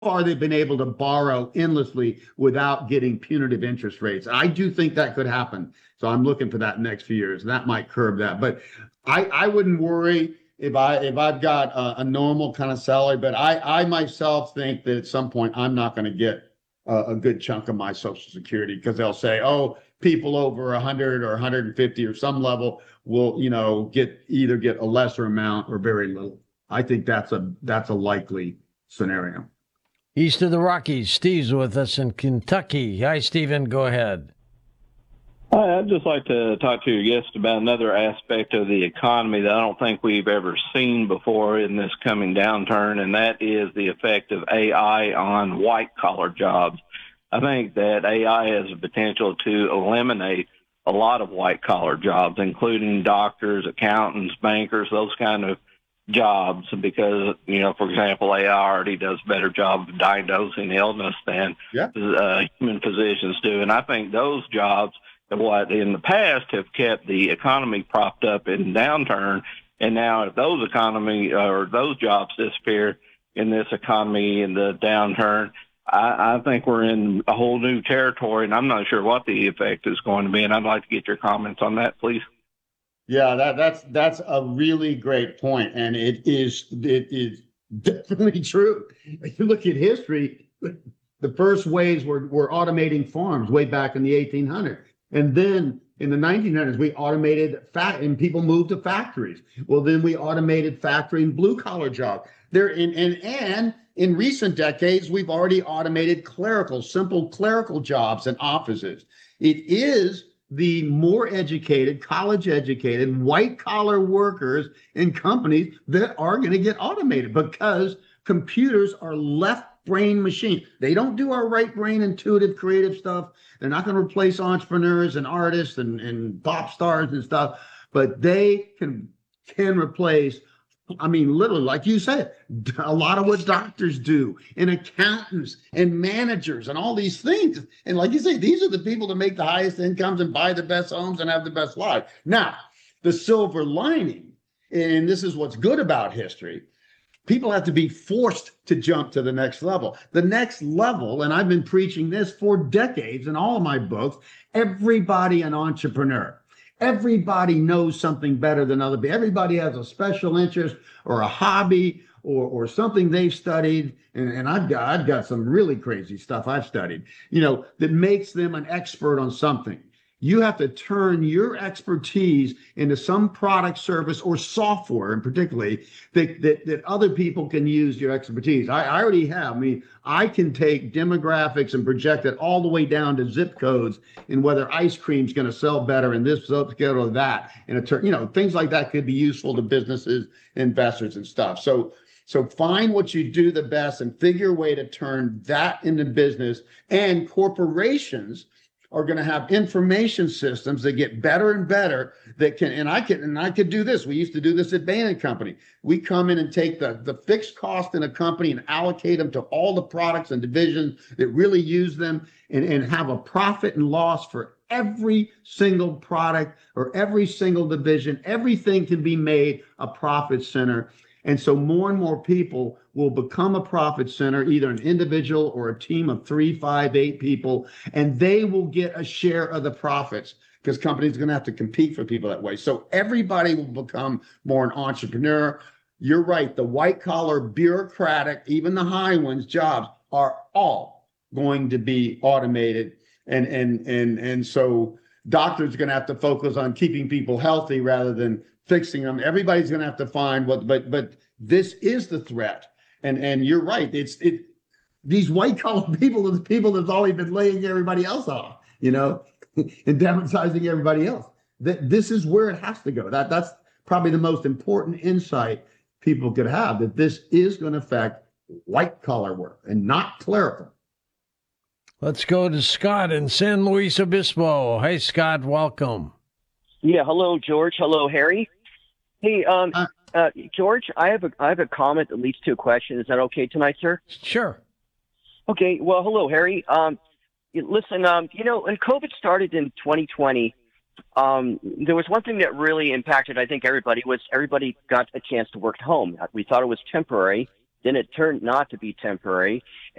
far they've been able to borrow endlessly without getting punitive interest rates. I do think that could happen. So I'm looking for that next few years. That might curb that. But I wouldn't worry if I've got a normal kind of salary. But I myself think that at some point I'm not going to get a good chunk of my Social Security because they'll say, oh, people over 100 or 150 or some level will, get a lesser amount or very little. I think that's a likely scenario. East of the Rockies, Steve's with us in Kentucky. Hi, Stephen. Go ahead. Hi, I'd just like to talk to your guest about another aspect of the economy that I don't think we've ever seen before in this coming downturn, and that is the effect of AI on white-collar jobs. I think that AI has the potential to eliminate a lot of white-collar jobs, including doctors, accountants, bankers, those kind of jobs, because, for example, AI already does a better job of diagnosing illness than human physicians do. And I think those jobs, what in the past have kept the economy propped up in downturn, and now if those jobs disappear in this economy in the downturn, I think we're in a whole new territory, and I'm not sure what the effect is going to be. And I'd like to get your comments on that, please. Yeah, that's a really great point, and it is definitely true. If you look at history, the first ways were automating farms way back in the 1800s, and then in the 1900s we automated and people moved to factories. Well, then we automated factory and blue collar jobs. And in recent decades we've already automated simple clerical jobs in offices. It is the more educated, college educated, white collar workers in companies that are going to get automated because computers are left brain machines. They don't do our right brain intuitive creative stuff. They're not going to replace entrepreneurs and artists and pop stars and stuff, but they can replace, literally, like you said, a lot of what doctors do and accountants and managers and all these things. And like you say, these are the people that make the highest incomes and buy the best homes and have the best lives. Now, the silver lining, and this is what's good about history, people have to be forced to jump to the next level. The next level, and I've been preaching this for decades in all of my books, everybody an entrepreneur. Everybody knows something better than other people. Everybody has a special interest or a hobby or something they've studied. And I've got some really crazy stuff I've studied, that makes them an expert on something. You have to turn your expertise into some product, service, or software, in particularly that other people can use your expertise. I already have. I can take demographics and project it all the way down to zip codes and whether ice cream's going to sell better in this zip code or that. And things like that could be useful to businesses, investors, and stuff. So find what you do the best and figure a way to turn that into business. And corporations are going to have information systems that get better and better that can, and I could do this. We used to do this at Bain & Company. We come in and take the fixed cost in a company and allocate them to all the products and divisions that really use them and have a profit and loss for every single product or every single division. Everything can be made a profit center. And so more and more people will become a profit center, either an individual or a team of 3, 5, 8 people, and they will get a share of the profits because companies are going to have to compete for people that way. So everybody will become more an entrepreneur. You're right. The white collar, bureaucratic, even the high ones, jobs are all going to be automated. And so doctors are going to have to focus on keeping people healthy rather than fixing them. Everybody's going to have to find but this is the threat. And you're right. These white collar people are the people that's always been laying everybody else off, and downsizing everybody else. This is where it has to go. That's probably the most important insight people could have, that this is going to affect white collar work and not clerical. Let's go to Scott in San Luis Obispo. Hey, Scott, welcome. Yeah, hello, George. Hello, Harry. Hey, George, I have a comment that leads to a question. Is that okay tonight, sir? Sure. Okay. Well, hello, Harry. Listen, when COVID started in 2020, there was one thing that really impacted, I think, everybody got a chance to work at home. We thought it was temporary, then it turned not to be temporary.